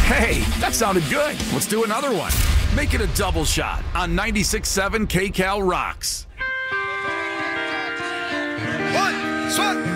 Hey, that sounded good. Let's do another one. Make it a double shot on 96.7 KCAL Rocks. One, swing.